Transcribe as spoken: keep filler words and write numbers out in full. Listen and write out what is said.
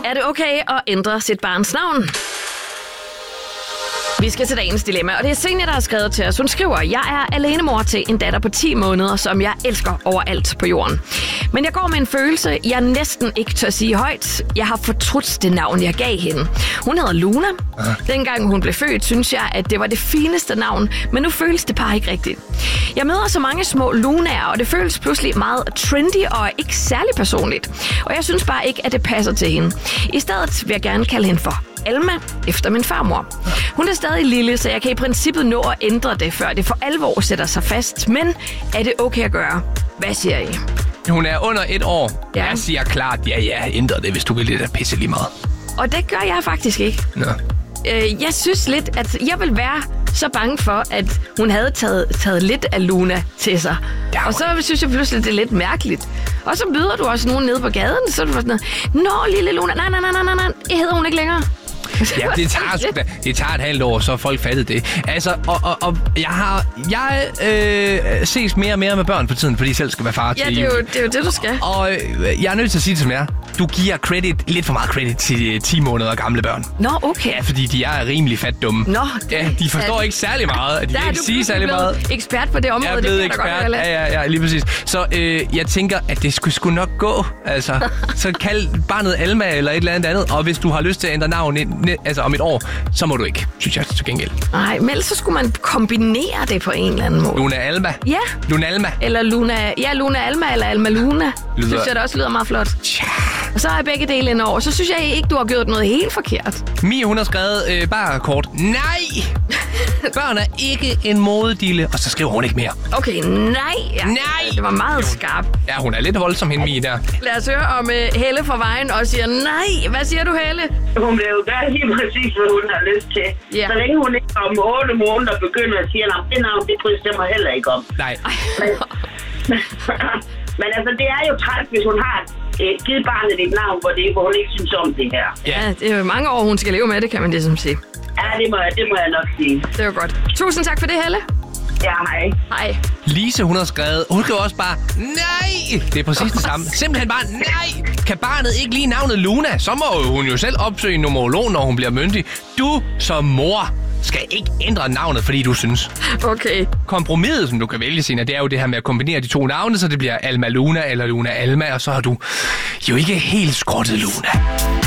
Er det okay at ændre sit barns navn? Vi skal til dagens dilemma, og det er Senja, der har skrevet til os. Hun skriver, jeg er alenemor til en datter på ti måneder, som jeg elsker overalt på jorden. Men jeg går med en følelse, jeg næsten ikke tør sige højt. Jeg har fortrudt det navn, jeg gav hende. Hun hedder Luna. Aha. Dengang hun blev født, synes jeg, at det var det fineste navn, men nu føles det bare ikke rigtigt. Jeg møder så mange små Lunaer, og det føles pludselig meget trendy og ikke særlig personligt. Og jeg synes bare ikke, at det passer til hende. I stedet vil jeg gerne kalde hende for Alma, efter min farmor. Hun er stadig lille, så jeg kan i princippet nå at ændre det, før det for alvor sætter sig fast. Men er det okay at gøre? Hvad siger I? Hun er under et år. Ja. Jeg siger klart, ja, ja, ændre det, hvis du vil det der pisse lige meget. Og det gør jeg faktisk ikke. Nå. Øh, jeg synes lidt, at jeg vil være så bange for, at hun havde taget, taget lidt af Luna til sig. Ja, og så synes jeg pludselig, det er lidt mærkeligt. Og så møder du også nogen nede på gaden, så er du sådan noget, nå, lille Luna, nej, nej, nej, nej, nej, det hedder hun ikke længere. Ja, det tager, det tager et halvt år, så folk fattede det. Altså, og, og, og jeg har... Jeg øh, ses mere og mere med børn på tiden, fordi jeg selv skal være far til. Ja, det er, jo, det er jo det, du skal. Og øh, jeg er nødt til at sige det, som jeg er. Du giver credit, lidt for meget credit til ti måneder gamle børn. Nå, okay. Ja, fordi de er rimelig fat dumme. Nå, det, ja, de forstår er, ikke særlig meget, og de kan ikke sige særlig meget. Ekspert på det område, jeg er blevet det ekspert. Godt, ja, ja, ja, lige præcis. Så øh, jeg tænker, at det skulle, skulle nok gå. Altså, så kald barnet Alma eller et eller andet andet, og hvis du har lyst til at ændre navn altså om et år, så må du ikke, synes jeg til gengæld. Nej, men ellers så skulle man kombinere det på en eller anden måde. Luna Alma? Ja. Luna Alma? Eller Luna, ja, Luna Alma eller Alma Luna. Lyder... Synes jeg, det også lyder meget flot. Tja. Og så har jeg begge dele ind over. Så synes jeg ikke, du har gjort noget helt forkert. Mia, hun har skrevet øh, bare kort. Nej! Børn er ikke en modedille. Og så skriver hun ikke mere. Okay, nej. Ja. Nej! Det var meget skarpt. Ja, hun er lidt voldsom, hende Mia der. Lad os høre om uh, Helle fra Vejen og siger nej. Hvad siger du, Helle? Hun vil jo gøre helt præcis, hvad hun har lyst til. Ja. Så længe hun ikke om otte måneder begynder at sige, at det navn, det bryder jeg mig heller ikke om. Nej. Men, men altså, det er jo træt, hvis hun har øh, givet barnet et navn, hvor, det, hvor hun ikke synes om det her. Ja, det er jo mange år, hun skal leve med det, kan man ligesom sige. Ja, det må, det må jeg nok sige. Det er jo godt. Tusind tak for det, Helle. Ja, hej. Hej. Lise, hun har skrevet, hun skriver også bare, nej! Det er præcis det samme. Simpelthen bare, nej! Kan barnet ikke lide navnet Luna, så må hun jo selv opsøge en numerolog, når hun bliver myndig. Du som mor skal ikke ændre navnet, fordi du synes. Okay. Kompromiset, som du kan vælge, Sina, det er jo det her med at kombinere de to navne, så det bliver Alma Luna eller Luna Alma, og så har du jo ikke helt skrottet Luna.